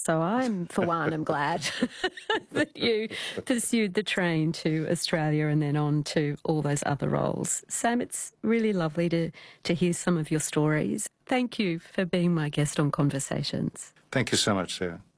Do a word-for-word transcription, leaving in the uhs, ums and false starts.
So I'm, for one, I'm glad that you pursued the train to Australia and then on to all those other roles. Sam, it's really lovely to, to hear some of your stories. Thank you for being my guest on Conversations. Thank you so much, Sarah.